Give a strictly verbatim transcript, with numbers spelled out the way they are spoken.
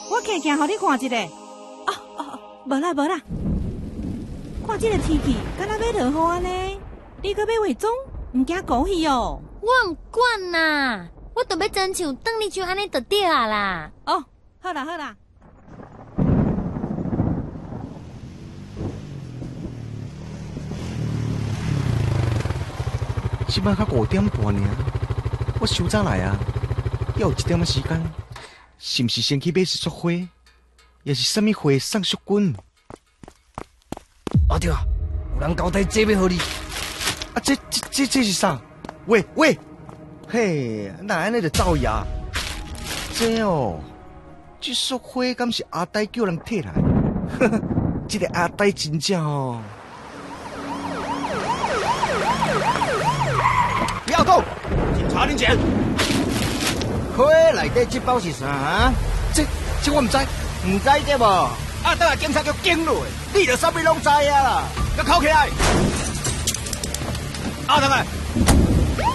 我行行，互你看一下。哦哦，无啦无啦，看这个天气，敢若要落雨安尼，你搁要化妆，唔惊狗戏哦？ 我唔管啦，我都要真像当你像安尼就对啊啦。 哦，好啦好啦。 即摆才五点半尔，我收早来啊，还有一点仔时间，是毋是先去买一束花，也是啥物花送淑君？ 阿弟啊，有人交代这要互你。 啊，这这这这是啥？喂喂，嘿，那安尼就造谣？这哦，这束花敢是阿呆叫人摕来？呵呵，这个阿呆真正哦。 不要动！警察临检。花内底这包是啥啊？ 这这我唔知， 唔知对无？啊，等下警察局警落，你就啥物拢知啊啦！给铐起来！阿东啊！